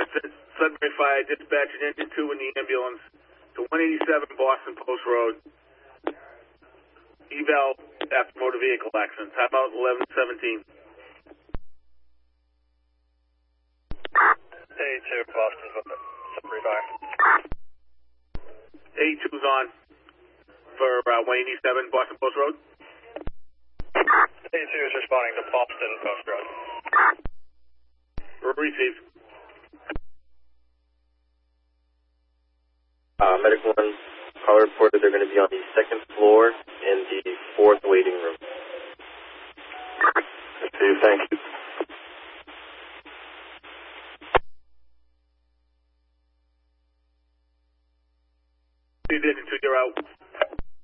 Sudbury Fire, dispatch an engine 2 in the ambulance to 187 Boston Post Road. Eval after motor vehicle accident. Time out 11:17. A2 Boston Sudbury Fire. A2's on for 187 Boston Post Road. A2 is responding to Boston Post Road. Received. Medical 1 call reported they're going to be on the second floor in the fourth waiting room.